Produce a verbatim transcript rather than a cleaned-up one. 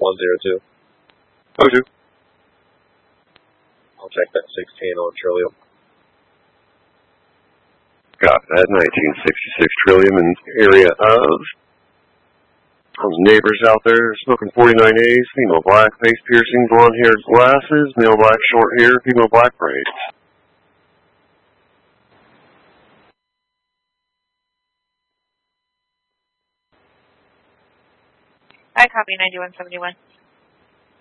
one zero two. Oh, two. I'll check that sixteen on Trillium. Copy that. nineteen sixty-six Trillium in area of those neighbors out there smoking forty-nine A's, female black, face piercing, blonde hair, glasses, male black, short hair, female black braids. I copy ninety-one seventy-one.